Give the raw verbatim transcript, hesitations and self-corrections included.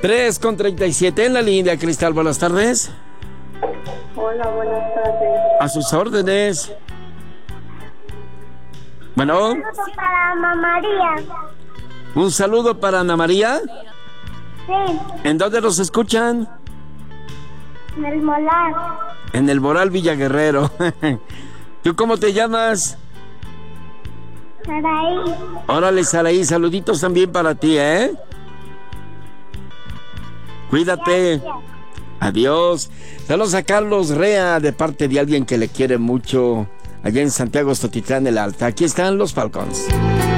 tres con treinta y siete en la línea, Cristal, buenas tardes. Hola, buenas tardes. A sus órdenes. Bueno. Un saludo para Ana María. Un saludo para Ana María. Sí. ¿En dónde nos escuchan? En el Molar. En el Moral Villaguerrero. ¿Tú cómo te llamas? Saraí. Órale, Saraí, saluditos también para ti, ¿eh? Cuídate. Gracias. Adiós. Saludos a Carlos Rea de parte de alguien que le quiere mucho allá en Santiago Stotitlán el Alta. Aquí están los Falcons.